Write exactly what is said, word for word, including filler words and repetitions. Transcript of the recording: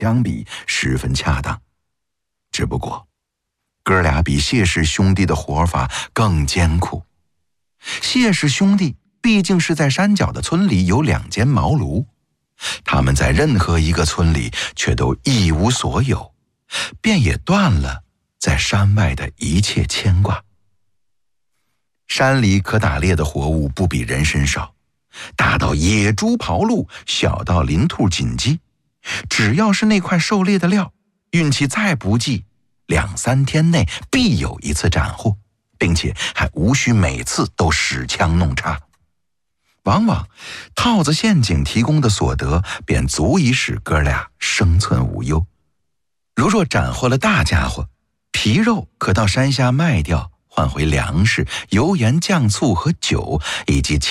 相比十分恰当。只不过哥俩比谢氏兄弟的活法更艰苦。谢氏兄弟毕竟是在山脚的村里有两间茅庐，他们在任何一个村里却都一无所有，便也断了在山外的一切牵挂。山里可打猎的活物不比人参少，大到野猪刨鹿，小到林兔锦鸡，只要是那块狩猎的料，运气再不济，两三天内必有一次斩获，并且还无需每次都使枪弄叉。往往套子陷阱提供的所得便足以使哥俩生存无忧。如若斩获了大家伙，皮肉可到山下卖掉，换回粮食、油盐酱醋和酒以及其